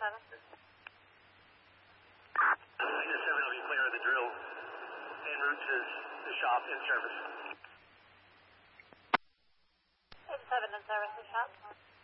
Unit 7 will be clear of the drill. En route to the shop in service. Unit 7 in service, the shop.